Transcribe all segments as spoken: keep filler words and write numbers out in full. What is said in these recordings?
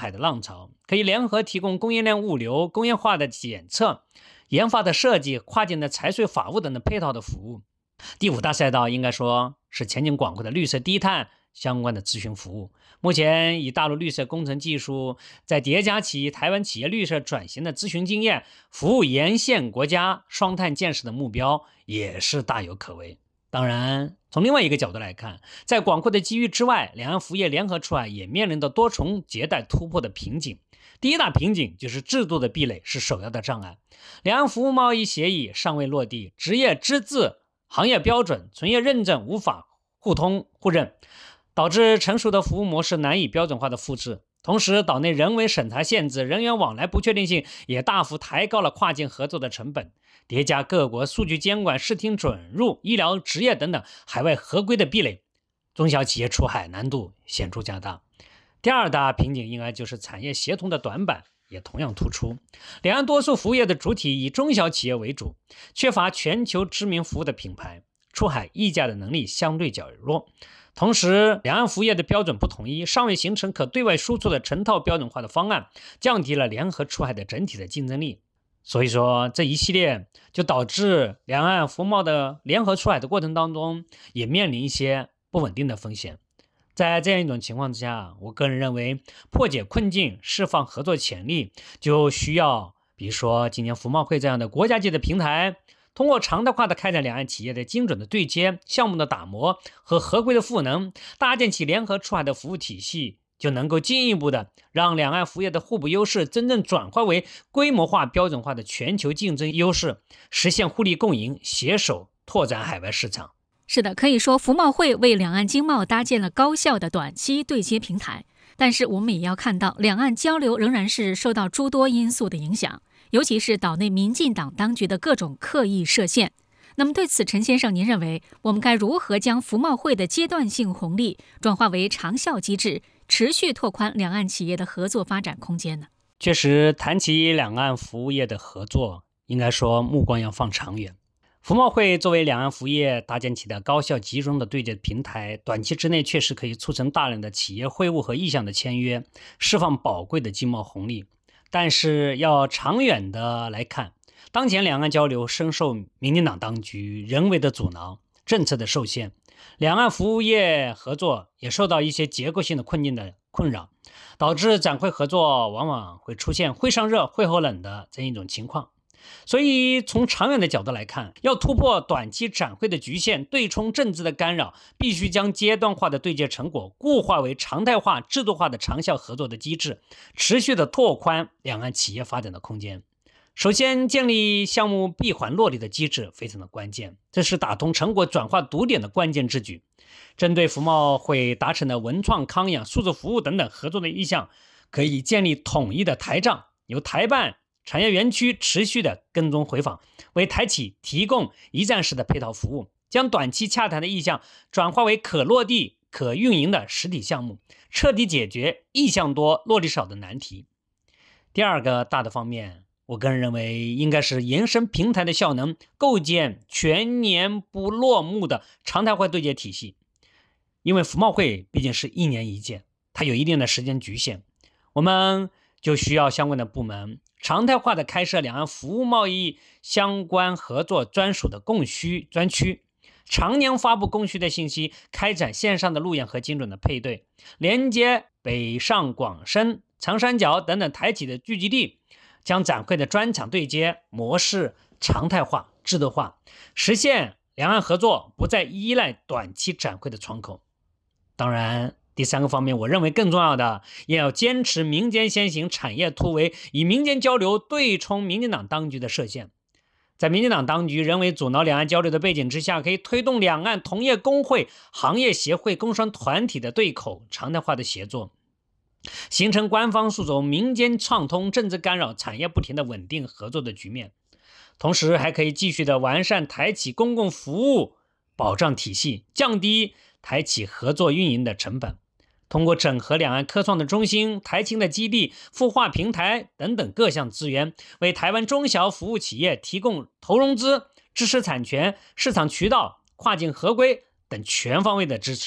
海的浪潮，可以联合提供供应链物流、工业化的检测、研发的设计、跨境的财税法务等等配套的服务。第五大赛道应该说是前景广阔的绿色低碳相关的咨询服务。目前以大陆绿色工程技术在叠加起台湾企业绿色转型的咨询经验，服务沿线国家双碳建设的目标也是大有可为。当然，从另外一个角度来看，在广阔的机遇之外，两岸服务业联合出海也面临着多重迭代突破的瓶颈。第一大瓶颈就是制度的壁垒是首要的障碍，两岸服务贸易协议尚未落地，职业资质、行业标准、从业认证无法互通互认，导致成熟的服务模式难以标准化的复制。同时，岛内人为审查限制、人员往来不确定性也大幅抬高了跨境合作的成本，叠加各国数据监管、视听准入、医疗、职业等等海外合规的壁垒，中小企业出海难度显著加大。第二大瓶颈应该就是产业协同的短板，也同样突出。两岸多数服务业的主体以中小企业为主，缺乏全球知名服务的品牌，出海议价的能力相对较弱。同时，两岸服务业的标准不统一，尚未形成可对外输出的成套标准化的方案，降低了联合出海的整体的竞争力。所以说，这一系列就导致两岸服贸的联合出海的过程当中，也面临一些不稳定的风险。在这样一种情况之下，我个人认为，破解困境、释放合作潜力，就需要比如说今年服贸会这样的国家级的平台，通过常态化的开展两岸企业的精准的对接、项目的打磨和合规的赋能，搭建起联合出海的服务体系，就能够进一步的让两岸服务业的互补优势真正转化为规模化、标准化的全球竞争优势，实现互利共赢，携手拓展海外市场。 是的，可以说服贸会为两岸经贸搭建了高效的短期对接平台。但是我们也要看到，两岸交流仍然是受到诸多因素的影响，尤其是岛内民进党当局的各种刻意设限。那么对此，陈先生，您认为我们该如何将服贸会的阶段性红利转化为长效机制，持续拓宽两岸企业的合作发展空间呢？ 确实，谈起两岸服务业的合作，应该说目光要放长远。服贸会作为两岸服务业搭建起的高效集中的对接平台，短期之内确实可以促成大量的企业会晤和意向的签约，释放宝贵的经贸红利。但是要长远的来看，当前两岸交流深受民进党当局人为的阻挠、政策的受限，两岸服务业合作也受到一些结构性的困境的困扰，导致展会合作往往会出现会上热、会后冷的这样一种情况。所以从长远的角度来看，要突破短期展会的局限，对冲政治的干扰，必须将阶段化的对接成果固化为常态化、制度化的长效合作的机制，持续的拓宽两岸企业发展的空间。首先，建立项目闭环落地的机制非常的关键，这是打通成果转化堵点的关键之举。针对服贸会达成的文创、康养、数字服务等等合作的意向，可以建立统一的台账，由台办产业园区持续的跟踪回访，为台企提供一站式的配套服务，将短期洽谈的意向转化为可落地、可运营的实体项目，彻底解决意向多、落地少的难题。第二个大的方面，我个人认为应该是延伸平台的效能，构建全年不落幕的常态化对接体系。因为服贸会毕竟是一年一届，它有一定的时间局限，我们就需要相关的部门常态化的开设两岸服务贸易相关合作专属的供需专区，常年发布供需的信息，开展线上的路演和精准的配对，连接北上广深、长三角等等台企的聚集地，将展会的专场对接模式常态化、制度化，实现两岸合作不再依赖短期展会的窗口。当然，第三个方面，我认为更重要的，也要坚持民间先行、产业突围，以民间交流对冲民进党当局的设限。在民进党当局人为阻挠两岸交流的背景之下，可以推动两岸同业工会、行业协会、工商团体的对口常态化的协作，形成官方诉讼、民间畅通、政治干扰、产业不停的稳定合作的局面。同时还可以继续的完善台企公共服务保障体系，降低台企合作运营的成本。通过整合两岸科创的中心、台青的基地、孵化平台等等各项资源，为台湾中小服务企业提供投融资、知识产权、市场渠道、跨境合规等全方位的支持，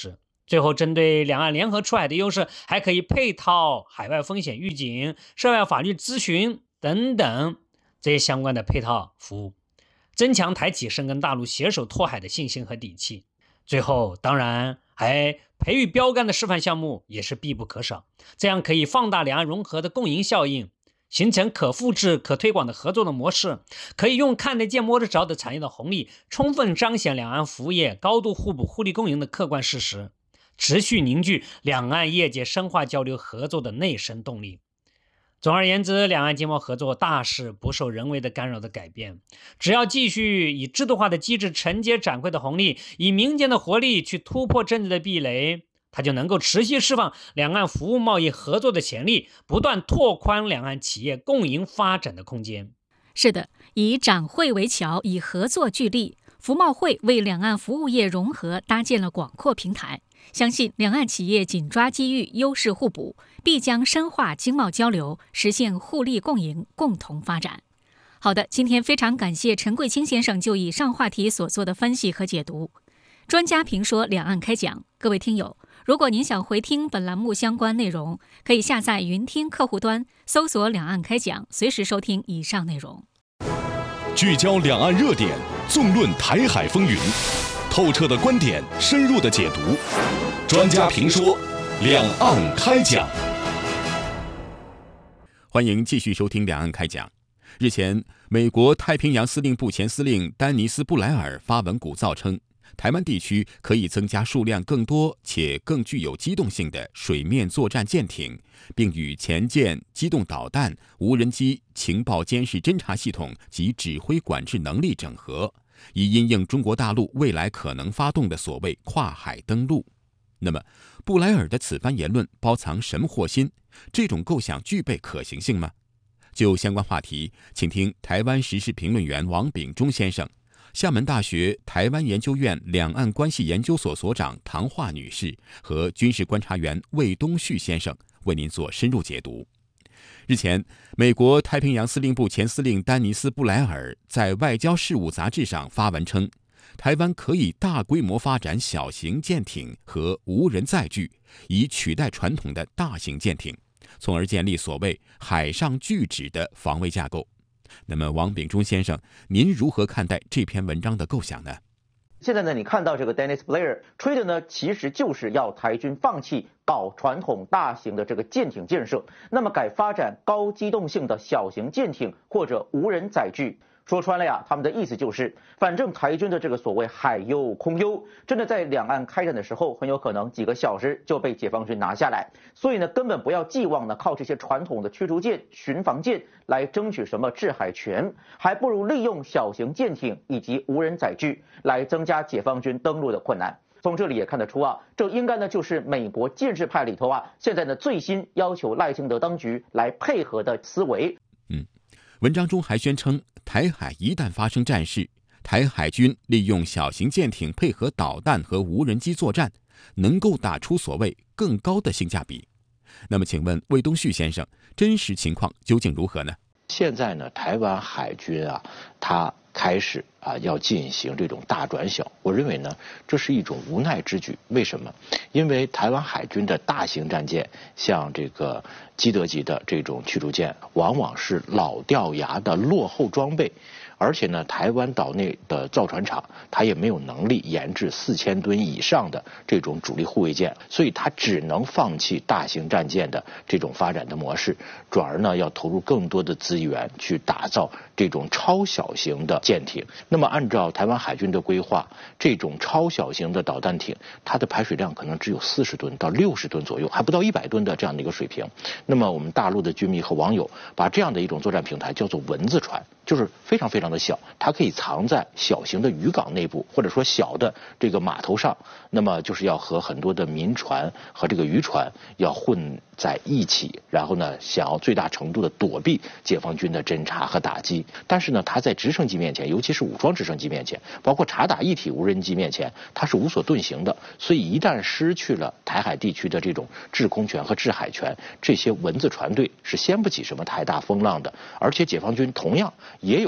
最后，针对两岸联合出海的优势，还可以配套海外风险预警、涉外法律咨询等等这些相关的配套服务，增强台企深耕大陆、携手拓海的信心和底气。最后，当然还培育标杆的示范项目也是必不可少，这样可以放大两岸融合的共赢效应，形成可复制、可推广的合作的模式，可以用看得见摸得着的产业的红利，充分彰显两岸服务业高度互补、互利共赢的客观事实，持续凝聚两岸业界深化交流合作的内生动力。总而言之，两岸经贸合作大势不受人为的干扰的改变，只要继续以制度化的机制承接展会的红利，以民间的活力去突破政治的壁垒，它就能够持续释放两岸服务贸易合作的潜力，不断拓宽两岸企业共赢发展的空间。 是的，以展会为桥，以合作聚力，服贸会为两岸服务业融合搭建了广阔平台。相信两岸企业紧抓机遇，优势互补，必将深化经贸交流，实现互利共赢，共同发展。好的，今天非常感谢陈贵清先生就以上话题所做的分析和解读。专家评说两岸开讲，各位听友，如果您想回听本栏目相关内容，可以下载云听客户端，搜索两岸开讲，随时收听以上内容。 聚焦两岸热点，纵论台海风云，透彻的观点，深入的解读，专家评说，两岸开讲。 欢迎继续收听两岸开讲。日前，美国太平洋司令部前司令丹尼斯·布莱尔发文鼓噪称，台湾地区可以增加数量更多且更具有机动性的水面作战舰艇，并与前舰、机动导弹、无人机、情报监视侦察系统及指挥管制能力整合，以因应中国大陆未来可能发动的所谓跨海登陆。那么，布莱尔的此番言论包藏什么祸心？这种构想具备可行性吗？就相关话题，请听台湾时事评论员王炳忠先生、厦门大学台湾研究院两岸关系研究所所长唐华女士和军事观察员魏东旭先生为您做深入解读。日前，美国太平洋司令部前司令丹尼斯·布莱尔在《外交事务》杂志上发文称，台湾可以大规模发展小型舰艇和无人载具，以取代传统的大型舰艇，从而建立所谓海上巨指的防卫架构。那么，王炳忠先生，您如何看待这篇文章的构想呢？ 现在呢，你看到这个 Dennis Blair 吹的呢，其实就是要台军放弃搞传统大型的这个舰艇建设，那么改发展高机动性的小型舰艇或者无人载具。说穿了呀，他们的意思就是，反正台军的这个所谓海优空优，真的在两岸开战的时候，很有可能几个小时就被解放军拿下来。所以呢，根本不要寄望呢靠这些传统的驱逐舰、巡防舰来争取什么制海权，还不如利用小型舰艇以及无人载具来增加解放军登陆的困难。从这里也看得出啊，这应该呢就是美国建制派里头啊，现在呢最新要求赖清德当局来配合的思维。 嗯。文章中还宣称，台海一旦发生战事，台海军利用小型舰艇配合导弹和无人机作战，能够打出所谓更高的性价比。那么请问魏东旭先生，真实情况究竟如何呢？ 现在呢，台湾海军啊，它开始啊要进行这种大转小，我认为呢，这是一种无奈之举。为什么？因为台湾海军的大型战舰，像这个基德级的这种驱逐舰，往往是老掉牙的落后装备。而且呢，台湾岛内的造船厂它也没有能力研制四千吨以上的这种主力护卫舰，所以它只能放弃大型战舰的这种发展的模式，转而呢要投入更多的资源去打造这种超小型的舰艇。那么按照台湾海军的规划，这种超小型的导弹艇，它的排水量可能只有四十吨到六十吨左右，还不到一百吨的这样的一个水平。那么我们大陆的军迷和网友把这样的一种作战平台叫做蚊子船，就是非常非常的小，它可以藏在小型的渔港内部，或者说小的这个码头上，那么就是要和很多的民船和这个渔船要混在一起，然后呢想要最大程度的躲避解放军的侦察和打击。但是呢，它在直升机面前，尤其是武装直升机面前，包括察打一体无人机面前，它是无所遁形的。所以一旦失去了台海地区的这种制空权和制海权，这些蚊子船队是掀不起什么太大风浪的。而且解放军同样也有这种小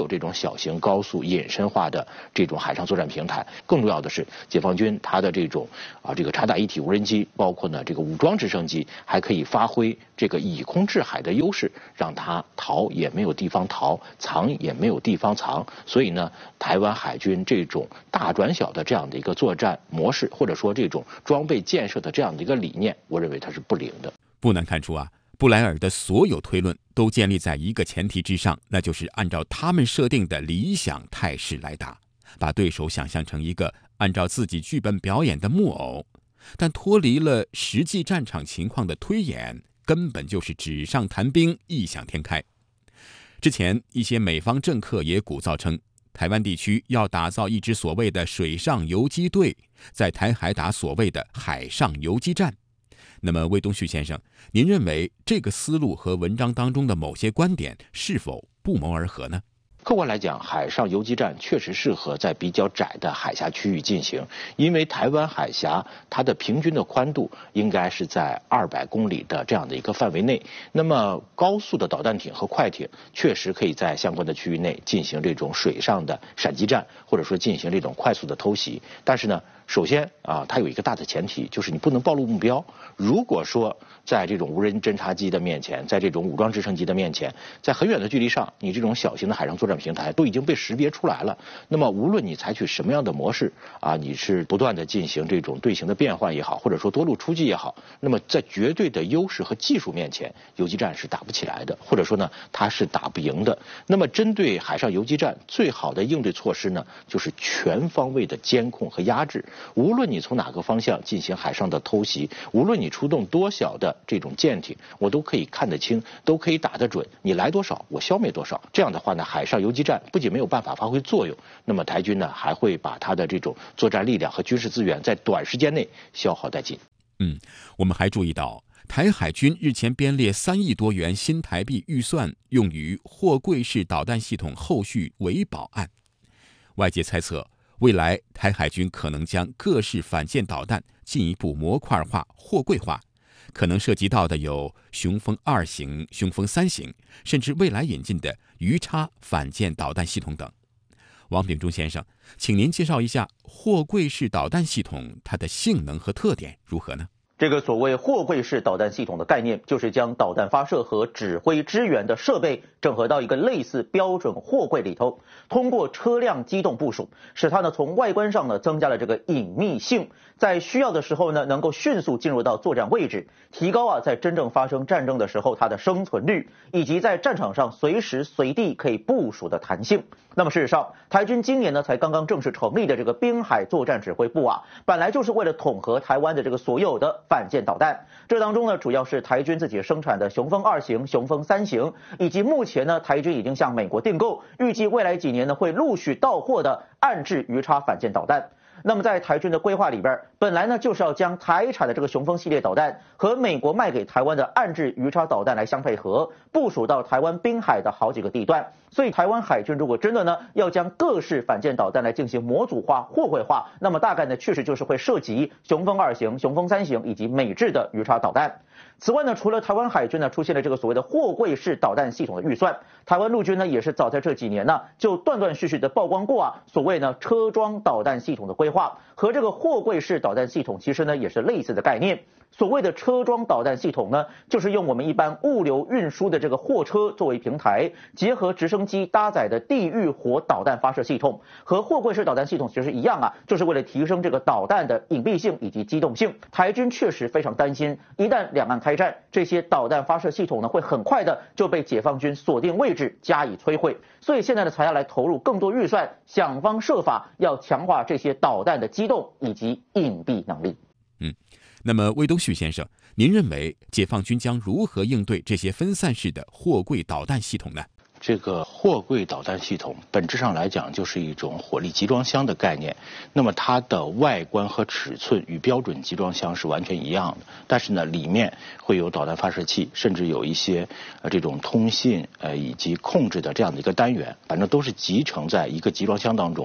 小型高速隐身化的这种海上作战平台。更重要的是，解放军它的这种啊这个察打一体无人机，包括呢这个武装直升机，还可以发挥这个以空制海的优势，让它逃也没有地方逃，藏也没有地方藏。所以呢，台湾海军这种大转小的这样的一个作战模式，或者说这种装备建设的这样的一个理念，我认为它是不灵的。 不难看出啊，布莱尔的所有推论都建立在一个前提之上，那就是按照他们设定的理想态势来打，把对手想象成一个按照自己剧本表演的木偶，但脱离了实际战场情况的推演，根本就是纸上谈兵，异想天开。之前一些美方政客也鼓噪称，台湾地区要打造一支所谓的水上游击队，在台海打所谓的海上游击战。那么魏东旭先生，您认为这个思路和文章当中的某些观点是否不谋而合呢？ 客观来讲，海上游击战确实适合在比较窄的海峡区域进行，因为台湾海峡它的平均的宽度应该是在二百公里的这样的一个范围内。那么高速的导弹艇和快艇确实可以在相关的区域内进行这种水上的闪击战，或者说进行这种快速的偷袭。但是呢，首先啊，它有一个大的前提，就是你不能暴露目标。如果说在这种无人侦察机的面前，在这种武装直升机的面前，在很远的距离上，你这种小型的海上作战平台都已经被识别出来了。那么无论你采取什么样的模式啊，你是不断的进行这种队形的变换也好，或者说多路出击也好，那么在绝对的优势和技术面前，游击战是打不起来的，或者说呢，它是打不赢的。那么针对海上游击战，最好的应对措施呢，就是全方位的监控和压制。无论你从哪个方向进行海上的偷袭，无论你出动多小的这种舰艇，我都可以看得清，都可以打得准，你来多少我消灭多少。这样的话呢，海上游击战不仅没有办法发挥作用，那么台军呢还会把它的这种作战力量和军事资源在短时间内消耗殆尽。 嗯，我们还注意到，台海军日前编列三亿多元新台币预算用于货柜式导弹系统后续维保案。外界猜测，未来台海军可能将各式反舰导弹进一步模块化、货柜化，可能涉及到的有雄风二型、雄风三型，甚至未来引进的鱼叉反舰导弹系统等。王炳忠先生，请您介绍一下货柜式导弹系统它的性能和特点如何呢？ 这个所谓货柜式导弹系统的概念，就是将导弹发射和指挥支援的设备整合到一个类似标准货柜里头，通过车辆机动部署，使它呢从外观上呢增加了这个隐秘性，在需要的时候呢能够迅速进入到作战位置，提高啊在真正发生战争的时候它的生存率，以及在战场上随时随地可以部署的弹性。那么事实上，台军今年呢才刚刚正式成立的这个滨海作战指挥部啊，本来就是为了统合台湾的这个所有的反舰导弹，这当中呢主要是台军自己生产的雄风二型、雄风三型，以及目前呢台军已经向美国订购，预计未来几年呢会陆续到货的岸置鱼叉反舰导弹。那么在台军的规划里边，本来呢就是要将台产的这个雄风系列导弹和美国卖给台湾的岸置鱼叉导弹来相配合，部署到台湾滨海的好几个地段。所以台湾海军如果真的呢要将各式反舰导弹来进行模组化、货柜化，那么大概呢确实就是会涉及雄风二型、雄风三型以及美制的鱼叉导弹。此外呢，除了台湾海军呢出现了这个所谓的货柜式导弹系统的预算，台湾陆军呢也是早在这几年呢就断断续续的曝光过啊，所谓呢车装导弹系统的规划，和这个货柜式导弹系统其实呢也是类似的概念。所谓的车装导弹系统呢，就是用我们一般物流运输的这个货车作为平台，结合直升机搭载的地狱火导弹发射系统，和货柜式导弹系统其实一样啊，就是为了提升这个导弹的隐蔽性以及机动性。台军确实非常担心，一旦两岸开战，这些导弹发射系统呢会很快的就被解放军锁定位置加以摧毁，所以现在呢才要来投入更多预算，想方设法要强化这些导弹的机动以及隐蔽能力。 嗯。那么魏东旭先生，您认为解放军将如何应对这些分散式的货柜导弹系统呢？ 这个货柜导弹系统本质上来讲就是一种火力集装箱的概念，那么它的外观和尺寸与标准集装箱是完全一样的，但是呢里面会有导弹发射器，甚至有一些呃这种通信呃以及控制的这样的一个单元，反正都是集成在一个集装箱当中。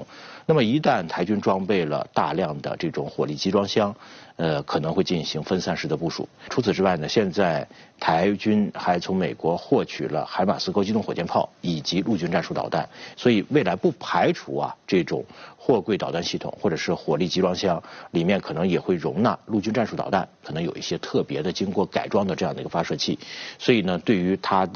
那么一旦台军装备了大量的这种火力集装箱，呃，可能会进行分散式的部署。除此之外呢，现在台军还从美国获取了海马斯高机动火箭炮以及陆军战术导弹，所以未来不排除啊这种货柜导弹系统或者是火力集装箱里面可能也会容纳陆军战术导弹，可能有一些特别的经过改装的这样的一个发射器。所以呢，对于它的